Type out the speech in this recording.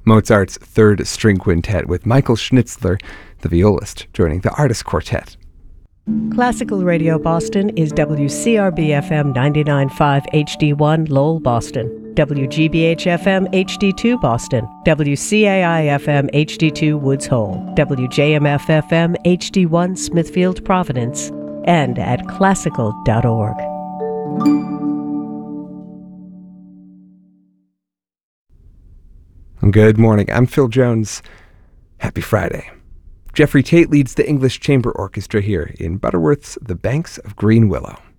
Mozart's Third String Quintet with Michael Schnitzler, the violist, joining the Artist Quartet. Classical Radio Boston is WCRB-FM 99.5 HD1 Lowell, Boston, WGBH-FM HD2 Boston, WCAI-FM HD2 Woods Hole, WJMF-FM HD1 Smithfield, Providence, and at classical.org. Good morning. I'm Phil Jones. Happy Friday. Jeffrey Tate leads the English Chamber Orchestra here in Butterworth's The Banks of Green Willow.